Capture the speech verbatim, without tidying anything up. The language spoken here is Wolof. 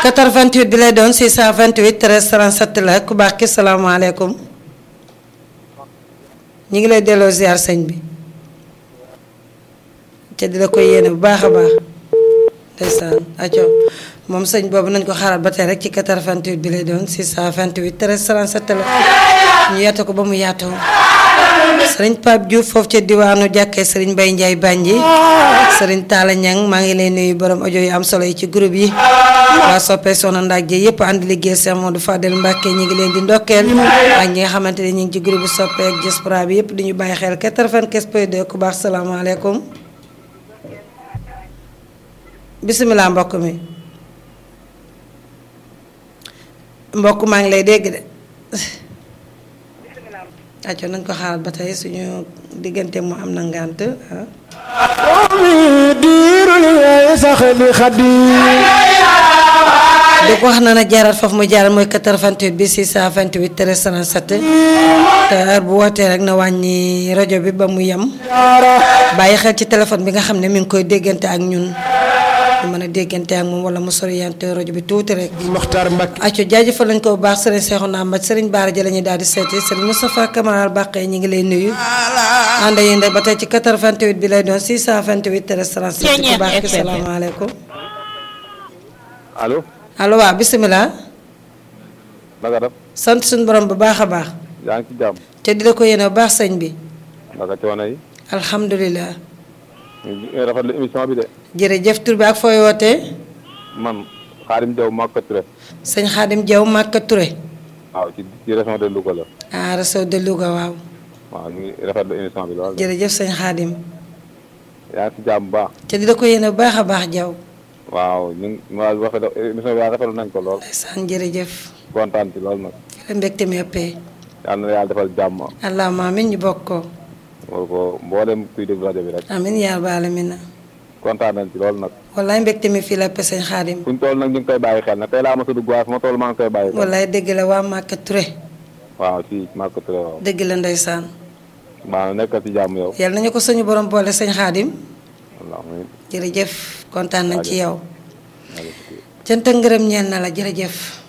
quatre-vingt-huit bi lay doon six cent vingt-huit treize trente-sept la ku baax ki salaamaaleykum ñu ngi lay delloo ziar sëñ bi te di la koy yéene bu baax a baax ndeysaan aco moom sëñ boobu nañ ko xaaral ba tey rek ci quatre-vingt-huit bi lay doon six cent vingt-huit treize trente-sept la ñu yaatu ko ba mu yaatoo sëriñ Pape Diouf foofu ca diwaanu jàkkee sëriñ Mbaye Ndiaye Banji sëriñ Talla Niang maa ngi lay nuyu borom audio yu am solo yi ci groupe yi waa soppee Soxna Ndak ji yëpp ànd liggéey Cheikh Modou Fadel Mbacke ñi ngi leen di ndokkeel ak ñi nga xamante ne ñu ngi ci groupe soppee ak diaspora bi yëpp di ñu bàyyi xel quatre-vingt-quinze point deux ku baax salaamaaleykum bisimilah mbokk mi mbokk maa ngi lay dégg de acco nañ ko xaaral ba tey suñu diggante mu am na ngànt di ko wax na na jaaraat foofu mu jaaral mooy quatre-vingt-huit bi six cent vingt-huit treize trente-sept te heure bu wootee rek na wàññi rajo bi ba mu yem bàyyi xel ci téléphone bi nga xam ne mi ngi koy déggante ak ñun ñu mën a déggante ak moom wala mu soriyante rajo bi tuuti rek. Mokhtar Mbacke. acco jaajëfal lañ ko bu baax sëriñ Cheikhouna Mbacke sëriñ Baara ji la ñuy daal di seeti sëriñ Moustapha Camara Baqe ñi ngi lay nuyu. ànd yéen rek ba tey ci quatre-vingt-huit bi lay doon six cent vingt-huit treize trente-sept bu baax ki salaamaaleykum. allo. allo waaw bisimilah. naka def. sant suñu borom bu baax a baax. yaa ngi ci jàmm. te di la ko yéene bu baax sëñ bi. naka coono yi. alhamdulilah. ñu ngi rafetlu émission bi de. jërëjëf tur bi ak fooy wootee. man Khadim Diaw Maka Touré. sëñ Khadim Diaw Maka Touré. waaw ci ci région de Louga la. ah région de Louga waaw. waaw ñu ngi rafetlu émission bi lool. jërëjëf sëñ Khadim. yaa ngi ci jàmm bu baax. te di la ko yéene bu baax a baax Diaw. waaw ñu ngi waaw rafetlu émission bi rafetlu nañ ko lool. ndeysaan jërëjëf. kontaan ci lool nag. fi la mbégte mi ëppee. yàlla na yàlla defal jàmm. allahumma amiin ñu bokk ko. war ko mboolem kuy déglu rajo bi rek. amiin yaa rabbal aalamiin. kontaan nañ ci lool nag. wallaay mbégte mi fii la ëppee sëñ Khadim. fu ñu toll nag ñu ngi koy bàyyi xel nag tey laa ma sa dugg waaye fu ma toll maa ngi koy bàyyi xel. wallaay dëgg la waa Maka Touré. waaw ci Maka Touré waaw. dëgg la ndeysaan. maa nekkal ci jàmm yow. yal nañu ko suñu borom boole sëñ Khadim. wallaahi. jërëjëf kontaan nañ ci yow. cant ak ngërëm ñeel na la jërëjëf.